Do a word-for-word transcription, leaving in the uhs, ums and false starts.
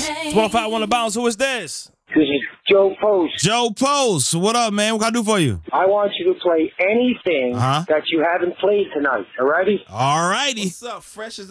twelve five one to bounce. Who is this? This is Joe Post. Joe Post. What up, man? What can I do for you? I want you to play anything Uh-huh. that you haven't played tonight. All righty? All righty. What's up, fresh as